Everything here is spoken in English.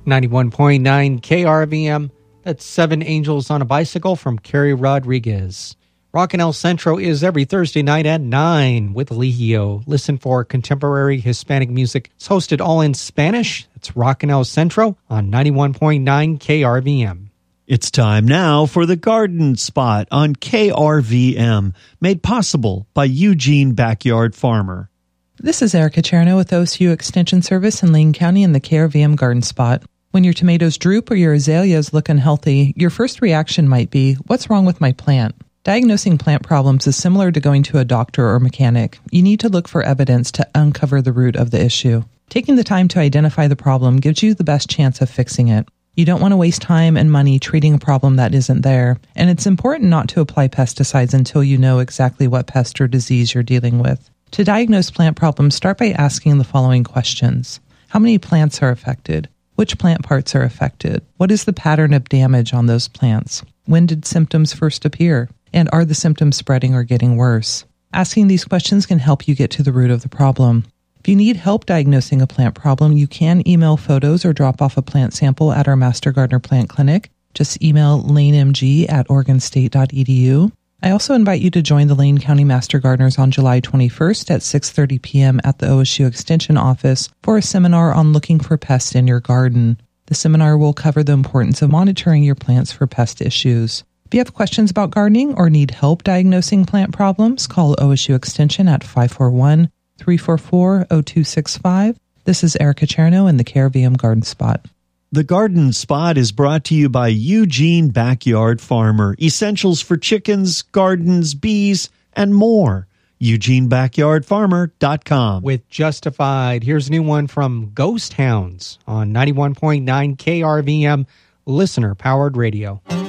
91.9 KRVM. That's Seven Angels on a Bicycle from Kerry Rodriguez. Rockin' El Centro is every Thursday night at 9 with Ligio. Listen for contemporary Hispanic music. It's hosted all in Spanish. It's Rockin' El Centro on 91.9 KRVM. It's time now for the Garden Spot on KRVM, made possible by Eugene Backyard Farmer. This is Erica Cherno with OSU Extension Service in Lane County in the KRVM Garden Spot. When your tomatoes droop or your azaleas look unhealthy, your first reaction might be, what's wrong with my plant? Diagnosing plant problems is similar to going to a doctor or mechanic. You need to look for evidence to uncover the root of the issue. Taking the time to identify the problem gives you the best chance of fixing it. You don't want to waste time and money treating a problem that isn't there, and it's important not to apply pesticides until you know exactly what pest or disease you're dealing with. To diagnose plant problems, start by asking the following questions. How many plants are affected? Which plant parts are affected? What is the pattern of damage on those plants? When did symptoms first appear? And are the symptoms spreading or getting worse? Asking these questions can help you get to the root of the problem. If you need help diagnosing a plant problem, you can email photos or drop off a plant sample at our Master Gardener Plant Clinic. Just email lanemg@oregonstate.edu. I also invite you to join the Lane County Master Gardeners on July 21st at 6:30 p.m. at the OSU Extension office for a seminar on looking for pests in your garden. The seminar will cover the importance of monitoring your plants for pest issues. If you have questions about gardening or need help diagnosing plant problems, call OSU Extension at 541-344-0265. This is Erica Cherno in the KRVM Garden Spot. The Garden Spot is brought to you by Eugene Backyard Farmer. Essentials for chickens, gardens, bees, and more. EugeneBackyardFarmer.com. With Justified, here's a new one from Ghost Hounds on 91.9 KRVM, listener-powered radio.